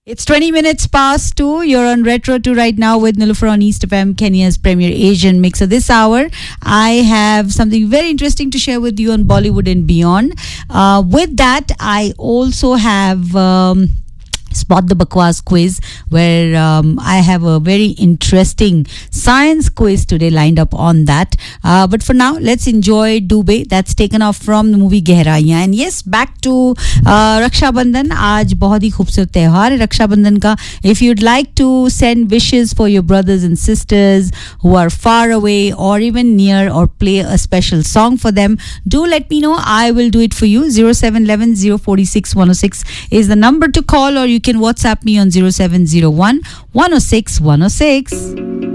It's 20 minutes past 2. You're on Retro 2 right now with Nilofer on East FM, Kenya's premier Asian mixer. This hour, I have something very interesting to share with you on Bollywood and beyond. With that, I also have... Spot the Bakwas quiz, where I have a very interesting science quiz today lined up on that. But for now, let's enjoy Dubey. That's taken off from the movie Gehraiyan. And yes, back to Raksha Bandhan. आज बहुत ही खूबसूरत त्योहार है रक्षा बंधन का. If you'd like to send wishes for your brothers and sisters who are far away or even near, or play a special song for them, do let me know. I will do it for you. 0711 046 106 is the number to call, or you can WhatsApp me on 0701 106 106.